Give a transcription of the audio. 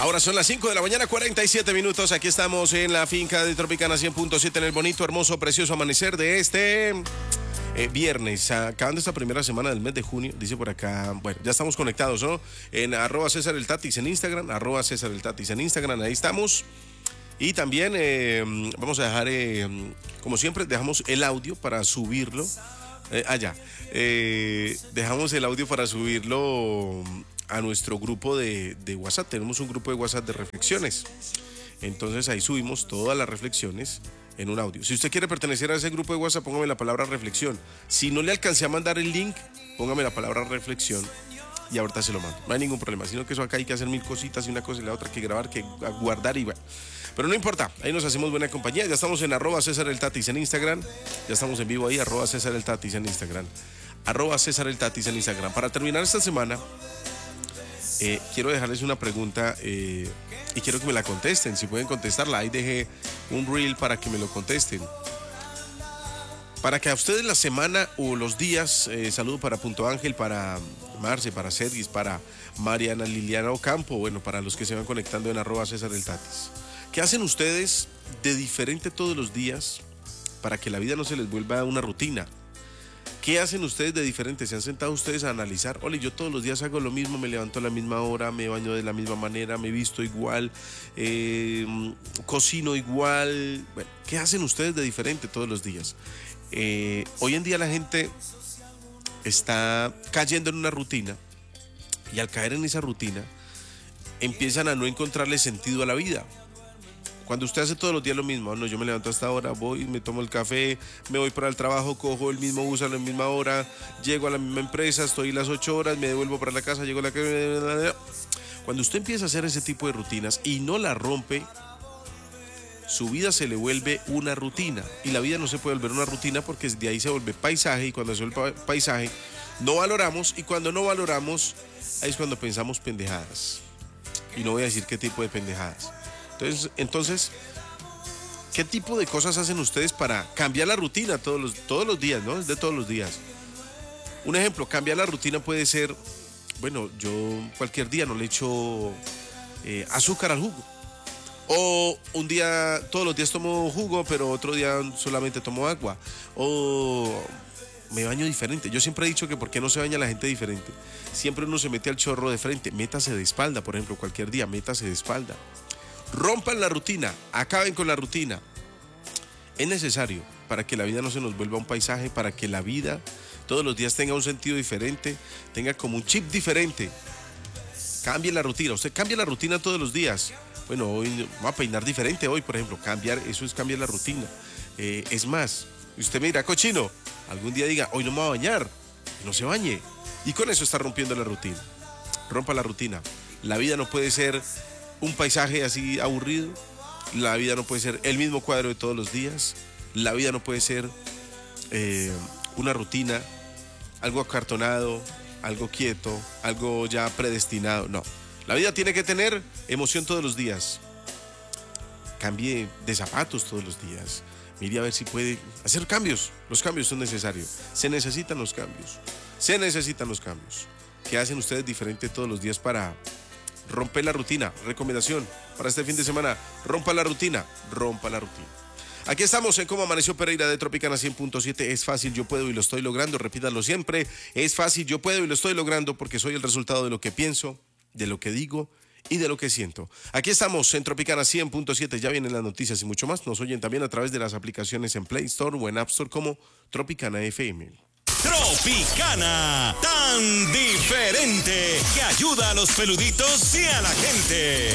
Ahora son las 5 de la mañana, 47 minutos. Aquí estamos en la finca de Tropicana 100.7 en el bonito, hermoso, precioso amanecer de este viernes, acabando esta primera semana del mes de junio. Dice por acá, bueno, ya estamos conectados, ¿no? En @César el Tatis en Instagram, @César el Tatis en Instagram, ahí estamos. Y también vamos a dejar, como siempre, dejamos el audio para subirlo. Dejamos el audio para subirlo a nuestro grupo de WhatsApp. Tenemos un grupo de WhatsApp de reflexiones. Entonces ahí subimos todas las reflexiones en un audio. Si usted quiere pertenecer a ese grupo de WhatsApp, póngame la palabra reflexión. Si no le alcancé a mandar el link, póngame la palabra reflexión y ahorita se lo mando. No hay ningún problema, sino que eso acá hay que hacer mil cositas y una cosa y la otra, que grabar, que guardar y bueno. Pero no importa, ahí nos hacemos buena compañía. Ya estamos en @César el Tatis en Instagram. Ya estamos en vivo ahí, @César el Tatis en Instagram. @César el Tatis en Instagram. Para terminar esta semana, quiero dejarles una pregunta y quiero que me la contesten. Si pueden contestarla, ahí dejé un reel para que me lo contesten. Para que a ustedes la semana o los días, saludo para Punto Ángel, para Marce, para Sergis, para Mariana Liliana Ocampo, bueno, para los que se van conectando en @César el Tatis. ¿Qué hacen ustedes de diferente todos los días para que la vida no se les vuelva una rutina? ¿Qué hacen ustedes de diferente? ¿Se han sentado ustedes a analizar? Ole, yo todos los días hago lo mismo, me levanto a la misma hora, me baño de la misma manera, me visto igual, cocino igual. Bueno, ¿qué hacen ustedes de diferente todos los días? Hoy en día la gente está cayendo en una rutina y al caer en esa rutina empiezan a no encontrarle sentido a la vida. Cuando usted hace todos los días lo mismo, no, yo me levanto a esta hora, voy, me tomo el café, me voy para el trabajo, cojo el mismo bus a la misma hora, llego a la misma empresa, estoy las 8 horas, me devuelvo para la casa, llego a la casa. Cuando usted empieza a hacer ese tipo de rutinas y no la rompe, su vida se le vuelve una rutina. Y la vida no se puede volver una rutina porque de ahí se vuelve paisaje, y cuando se vuelve paisaje no valoramos, y cuando no valoramos, ahí es cuando pensamos pendejadas. Y no voy a decir qué tipo de pendejadas. Entonces, ¿qué tipo de cosas hacen ustedes para cambiar la rutina todos los días, ¿no? Es de todos los días. Un ejemplo, cambiar la rutina puede ser, bueno, yo cualquier día no le echo azúcar al jugo. O un día, todos los días tomo jugo, pero otro día solamente tomo agua. O me baño diferente. Yo siempre he dicho que ¿por qué no se baña la gente diferente? Siempre uno se mete al chorro de frente. Métase de espalda, por ejemplo, cualquier día, métase de espalda. Rompan la rutina, acaben con la rutina. Es necesario para que la vida no se nos vuelva un paisaje, para que la vida todos los días tenga un sentido diferente, tenga como un chip diferente. Cambie la rutina, usted cambia la rutina todos los días. Bueno, hoy voy a peinar diferente hoy, por ejemplo, eso es cambiar la rutina. Es más, usted me dirá, cochino, algún día diga, hoy no me voy a bañar, no se bañe. Y con eso está rompiendo la rutina. Rompa la rutina. La vida no puede ser un paisaje así aburrido. La vida no puede ser el mismo cuadro de todos los días. La vida no puede ser una rutina, algo acartonado, algo quieto, algo ya predestinado. No, la vida tiene que tener emoción todos los días. Cambie de zapatos todos los días. Mire a ver si puede hacer cambios. Los cambios son necesarios. Se necesitan los cambios. Se necesitan los cambios. ¿Qué hacen ustedes diferente todos los días para romper la rutina? Recomendación para este fin de semana: rompa la rutina, rompa la rutina. Aquí estamos en Cómo Amaneció Pereira de Tropicana 100.7. Es fácil, yo puedo y lo estoy logrando. Repítalo siempre. Es fácil, yo puedo y lo estoy logrando porque soy el resultado de lo que pienso, de lo que digo y de lo que siento. Aquí estamos en Tropicana 100.7. Ya vienen las noticias y mucho más. Nos oyen también a través de las aplicaciones en Play Store o en App Store como Tropicana FM. Tropicana, tan diferente que ayuda a los peluditos y a la gente.